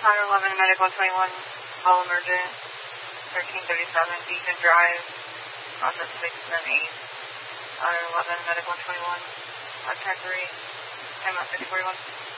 11 Medical 21, all emergent, 1337 Beacon Drive, process 6 and 8. 11 Medical 21, time 3, time out 641.